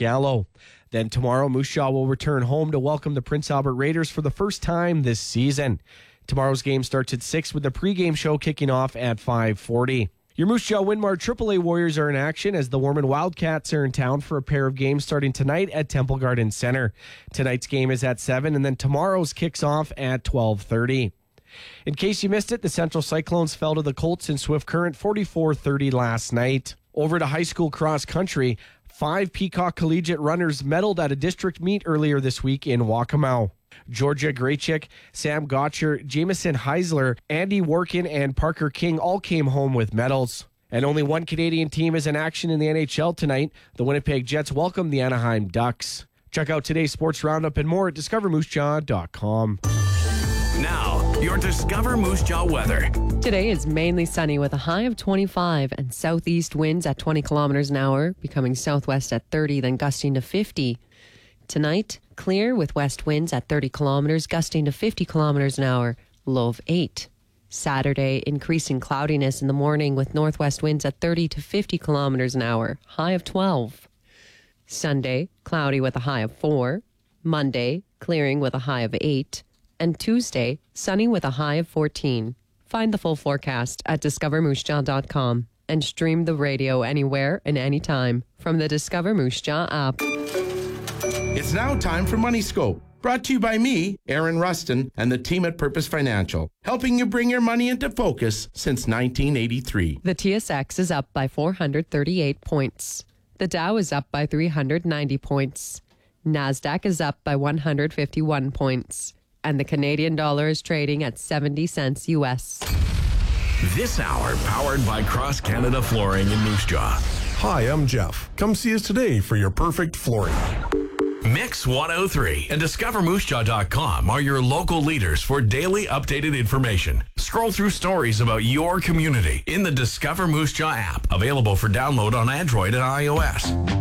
Gallo. Then tomorrow, Moose Jaw will return home to welcome the Prince Albert Raiders for the first time this season. Tomorrow's game starts at 6 with the pregame show kicking off at 5:40. Your Moose Jaw Winmar AAA Warriors are in action as the Warman Wildcats are in town for a pair of games starting tonight at Temple Garden Center. Tonight's game is at 7, and then tomorrow's kicks off at 12:30. In case you missed it, the Central Cyclones fell to the Colts in Swift Current 44-30 last night. Over to high school cross country, 5 Peacock Collegiate runners medaled at a district meet earlier this week in Waccamaw. Georgia Graychick, Sam Gotcher, Jameson Heisler, Andy Workin, and Parker King all came home with medals. And only one Canadian team is in action in the NHL tonight. The Winnipeg Jets welcome the Anaheim Ducks. Check out today's sports roundup and more at discovermoosejaw.com. Now, your Discover Moose Jaw weather. Today is mainly sunny with a high of 25 and southeast winds at 20 kilometers an hour, becoming southwest at 30, then gusting to 50. Tonight, clear with west winds at 30 kilometers, gusting to 50 kilometers an hour, low of 8. Saturday, increasing cloudiness in the morning with northwest winds at 30 to 50 kilometers an hour, high of 12. Sunday, cloudy with a high of 4. Monday, clearing with a high of 8. And Tuesday, sunny with a high of 14. Find the full forecast at discovermoosejaw.com and stream the radio anywhere and anytime from the Discover Moose Jaw app. It's now time for Money Scope, brought to you by me, Aaron Rustin, and the team at Purpose Financial, helping you bring your money into focus since 1983. The TSX is up by 438 points. The Dow is up by 390 points. NASDAQ is up by 151 points. And the Canadian dollar is trading at 70 cents U.S. This hour powered by Cross Canada Flooring in Moose Jaw. Hi, I'm Jeff. Come see us today for your perfect flooring. Mix 103 and discovermoosejaw.com are your local leaders for daily updated information. Scroll through stories about your community in the Discover Moose Jaw app, available for download on Android and iOS.